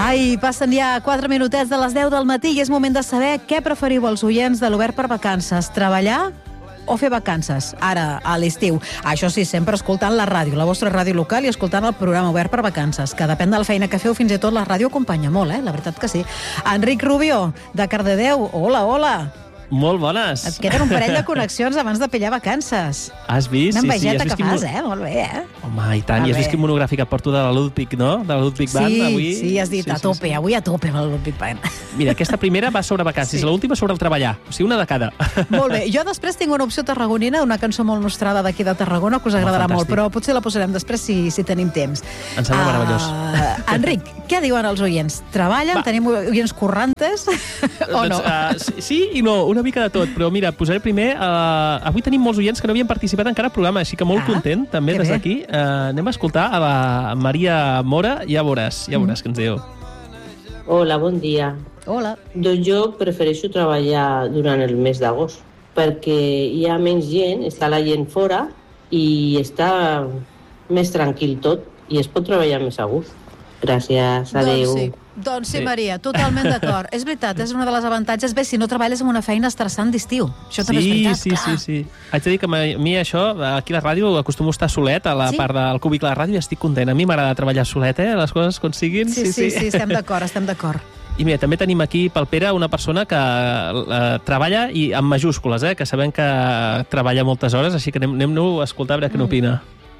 Ai, passen ja 4 minutets de les 10 del matí i és moment de saber què preferiu els oients de l'Obert per Vacances, treballar o fer vacances, ara, a l'estiu. Això sí, sempre escoltant la ràdio, la vostra ràdio local i escoltant el programa Obert per Vacances, que depèn de la feina que feu, fins i tot la ràdio acompanya molt, la veritat que sí. Enric Rubio, de Cardedeu, hola, hola. Molt bones. Et queden un parell de connexions abans de pillar vacances. Has vist? Una envejeta sí, que fas, Molt bé, Home, i tant. I has vist quin monogràfic et porto de la Ludwig, no? De la Ludwig Band, avui. Sí, has dit a tope, avui a tope amb la Ludwig Band. Mira, aquesta primera va sobre vacances, l'última sobre el treballar. O sigui, una de cada. Molt bé. Jo després tinc una opció tarragonina, una cançó molt nostrada d'aquí de Tarragona, que us agradarà molt, però potser la posarem després si tenim temps. Em sembla meravellós. Enric, què diuen els oients? Treballen? Tenim oients currantes? O no? Sí i no, una mica de tot, però mira, posaré primer... Avui tenim molts oients que no havien participat encara al programa, així que molt content, també, des d'aquí. Anem a escoltar a la Maria Mora, ja veuràs què ens diu. Hola, bon dia. Hola. Doncs jo prefereixo treballar durant el mes d'agost, perquè hi ha menys gent, està la gent fora i està més tranquil tot i es pot treballar més a gust. Gràcies, adéu. Doncs sí, Maria, totalment d'acord. És veritat, és una de les avantatges. Bé, si no treballes en una feina estressant d'estiu. Això també és veritat, clar. Sí. Haig de dir que a mi això, aquí a la ràdio, acostumo a estar solet, a la part del cúbic de la ràdio, i estic content. A mi m'agrada treballar solet, les coses com siguin. Sí, estem d'acord. I mira, també tenim aquí pel Pere una persona que treballa i amb majúscules, que sabem que treballa moltes hores, així que anem-lo a escoltar a veure què n'opina.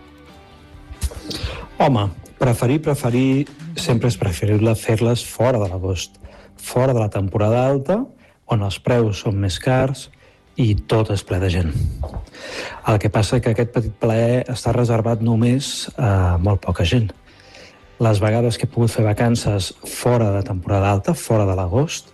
Home, preferir sempre és preferible fer-les fora de l'agost, fora de la temporada alta, on els preus són més cars i tot és ple de gent. El que passa és que aquest petit plaer està reservat només a molt poca gent. Les vegades que he pogut fer vacances fora de temporada alta, fora de l'agost,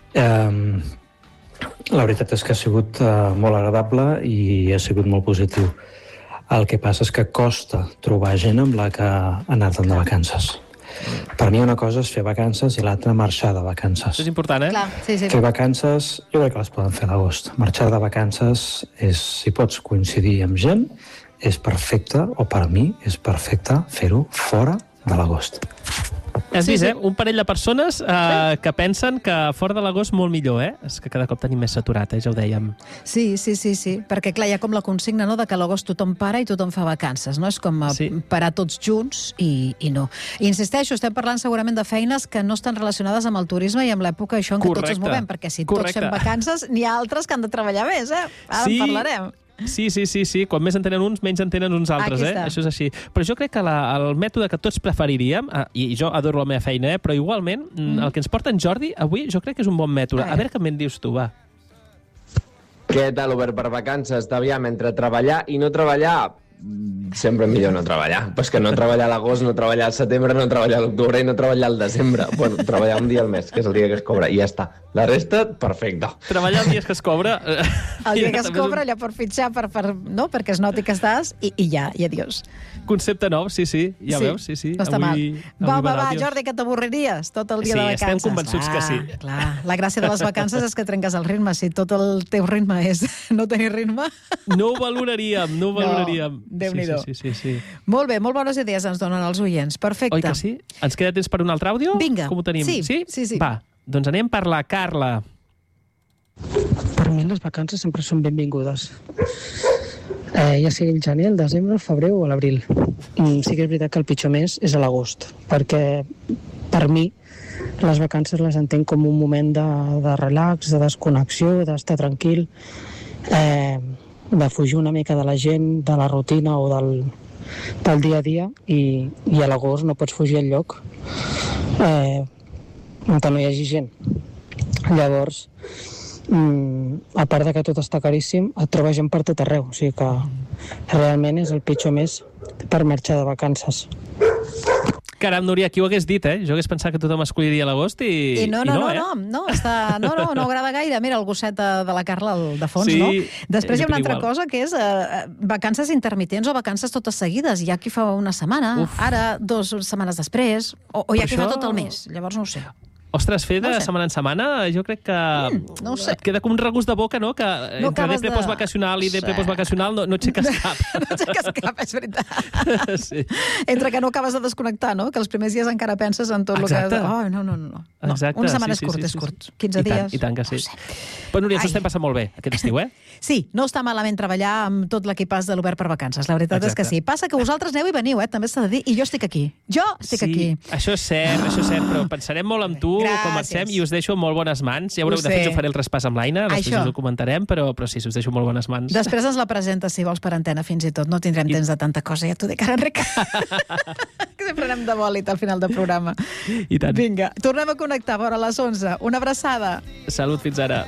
la veritat és que ha sigut molt agradable i ha sigut molt positiu. El que passa és que costa trobar gent amb la que anar-te'n de vacances. Per mi una cosa és fer vacances i l'altra marxar de vacances. Això és important, Clar, sí. Fer vacances, jo crec que les poden fer a l'agost. Marxar de vacances és, si pots coincidir amb gent, és perfecte, o per mi és perfecte fer-ho fora de l'agost. Has vist, un parell de persones que pensen que fora de l'agost molt millor, És que cada cop tenim més saturat, ja ho dèiem. Sí, perquè clar, hi ha com la consigna, no?, de que a l'agost tothom para i tothom fa vacances, no? És com parar tots junts i no. I insisteixo, estem parlant segurament de feines que no estan relacionades amb el turisme i amb l'època això en què tots ens movem, perquè si tots fem vacances, n'hi ha altres que han de treballar més, Ara en parlarem. Sí. Quan més en tenen uns, menys en tenen uns altres, Això és així. Però jo crec que el mètode que tots preferiríem, i jo adoro la meva feina, però igualment, el que ens porta en Jordi avui, jo crec que és un bon mètode. A veure què me'n dius tu, va. Què tal, Obert per Vacances? Aviam, entre treballar i no treballar, sempre millor no treballar. Però és que no treballar a l'agost, no treballar al setembre, no treballar a l'octubre i no treballar al desembre. Bueno, treballar un dia al mes, que és el dia que es cobra, i ja està. La resta, perfecte. Treballar el dia que es cobra... El dia que es cobra, allò per fitxar, no? Perquè es noti que estàs, i ja, i adiós. Concepte nou, sí. Ja veus, sí. No està mal. Va, Jordi, que t'avorriries tot el dia de vacances. Sí, estem convençuts que sí. Clar, la gràcia de les vacances és que trenques el ritme. Si tot el teu ritme és no tenir ritme... No ho valoraríem. Déu-n'hi-do. Sí. Molt bé, molt bones idees ens donen els oients. Perfecte. Oi que sí? Ens queda temps per un altre àudio? Vinga. Com ho tenim? Sí. Va, doncs anem per la Carla. Per mi les vacances sempre són benvingudes. Ja sigui el gener, el desembre, el febrer o l'abril. Sí que és veritat que el pitjor mes és a l'agost, perquè per mi les vacances les entenc com un moment de relax, de desconnexió, d'estar tranquil, de fugir una mica de la gent, de la rutina o del dia a dia, i a l'agost no pots fugir enlloc on no hi hagi gent. Llavors, a part de que tot està caríssim, et trobes gent per tot arreu, o sigui que realment és el pitjor mes per marxar de vacances. Caram, Núria, qui ho hagués dit, Jo hagués pensat que tothom escolliria l'agost i no, no agrada gaire. Mira, el gosset de la Carla de fons, no? Després hi ha una altra cosa, que és vacances intermitents o vacances totes seguides. Hi ha qui fa una setmana, ara 2 setmanes després, o hi ha qui fa tot el mes. Llavors no ho sé. Ostres, fer de setmana en setmana, jo crec que no sé. et queda com un regust de boca, no? Que entre DP postvacacional i DP postvacacional no aixeques cap. No aixeques cap, és veritat. Sí. Entre que no acabes de desconnectar, no? Que els primers dies encara penses en tot el que... Oh, no. Exacte. Una setmana és curt. 15 dies. I tant que sí. Però, Núria, ens estem passant molt bé aquest estiu, eh? Sí, no està malament treballar amb tot l'equipàs de l'Obert per Vacances. La veritat és que sí. Passa que vosaltres aneu i veniu, també s'ha de dir, i jo estic aquí. Aquí. Això és cert, però pensarem molt amb tu, com marxem, i us deixo en molt bones mans. Ja veureu, de fet, jo faré el traspàs amb l'Aina, després us ho comentarem, però sí, us deixo molt bones mans. Després ens la presentes, si vols, per antena, fins i tot. No tindrem temps de tanta cosa, ja t'ho dic ara, Enric. Que sempre anem de bòlit al final del programa. I tant. Vinga, tornem a connectar a vora les 11. Una abraçada. Salut, fins ara.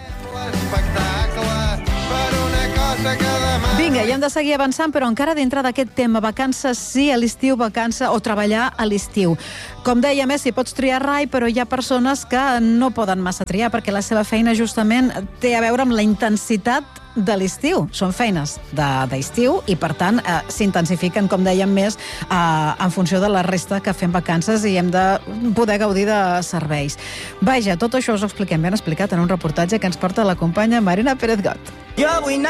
Vinga, i hem de seguir avançant, però encara dintre d'aquest tema, vacances sí a l'estiu, vacances o treballar a l'estiu. Com deia, si pots triar rai, però hi ha persones que no poden massa triar perquè la seva feina justament té a veure amb la intensitat de l'estiu. Són feines d'estiu i, per tant, s'intensifiquen, com dèiem, més en funció de la resta que fem vacances i hem de poder gaudir de serveis. Vaja, tot això us ho expliquem ben explicat en un reportatge que ens porta la companya Marina Pérez Got. Jo vull anar